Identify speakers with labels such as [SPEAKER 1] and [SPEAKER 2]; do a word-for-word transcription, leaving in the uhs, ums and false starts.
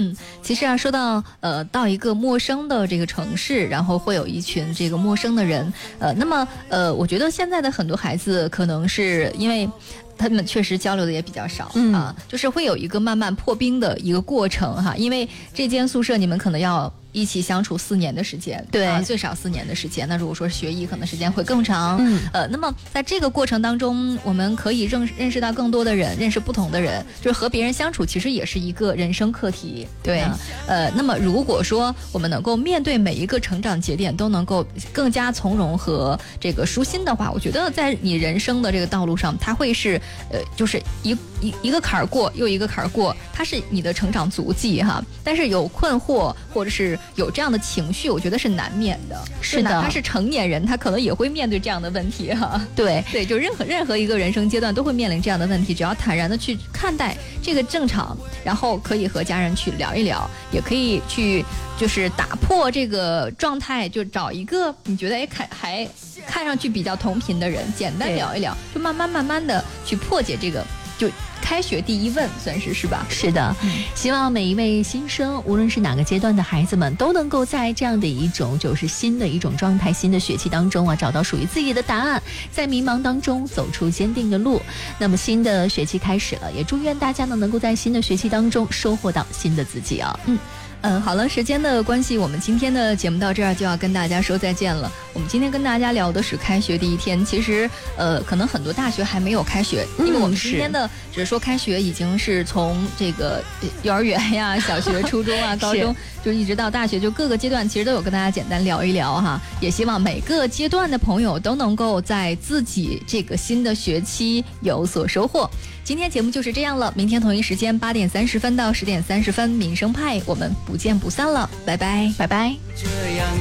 [SPEAKER 1] 嗯，其实啊，说到呃，到一个陌生的这个城市，然后会有一群这个陌生的人，呃，那么呃，我觉得现在的很多孩子可能是因为他们确实交流的也比较少、嗯、啊，就是会有一个慢慢破冰的一个过程哈，因为这间宿舍你们可能要一起相处四年的时间，
[SPEAKER 2] 对、
[SPEAKER 1] 啊，最少四年的时间。那如果说是学艺，可能时间会更长。
[SPEAKER 2] 嗯，
[SPEAKER 1] 呃，那么在这个过程当中，我们可以认认识到更多的人，认识不同的人，就是和别人相处，其实也是一个人生课题。
[SPEAKER 2] 对，
[SPEAKER 1] 啊、呃，那么如果说我们能够面对每一个成长节点都能够更加从容和这个舒心的话，我觉得在你人生的这个道路上，它会是呃，就是一一一个坎儿过又一个坎儿过，它是你的成长足迹哈。但是有困惑或者是有这样的情绪，我觉得是难免的。
[SPEAKER 2] 是的，
[SPEAKER 1] 哪怕是成年人，他可能也会面对这样的问题哈。
[SPEAKER 2] 对
[SPEAKER 1] 对，就任何任何一个人生阶段都会面临这样的问题，只要坦然的去看待这个正常，然后可以和家人去聊一聊，也可以去就是打破这个状态，就找一个你觉得哎看还看上去比较同频的人，简单聊一聊，就慢慢慢慢的去破解这个就。开学第一问算是是吧？
[SPEAKER 2] 是的、嗯、希望每一位新生无论是哪个阶段的孩子们都能够在这样的一种就是新的一种状态新的学期当中啊，找到属于自己的答案，在迷茫当中走出坚定的路。那么新的学期开始了，也祝愿大家呢能够在新的学期当中收获到新的自己啊。
[SPEAKER 1] 嗯嗯，好了，时间的关系，我们今天的节目到这儿就要跟大家说再见了。我们今天跟大家聊的是开学第一天，其实呃，可能很多大学还没有开学，因为我们今天的只是说开学已经是从这个幼儿园呀、小学、初中啊、高中，就一直到大学，就各个阶段其实都有跟大家简单聊一聊哈。也希望每个阶段的朋友都能够在自己这个新的学期有所收获。今天节目就是这样了，明天同一时间八点三十分到十点三十分，民生派我们不见不散了，拜拜，
[SPEAKER 2] 拜拜。
[SPEAKER 3] 这样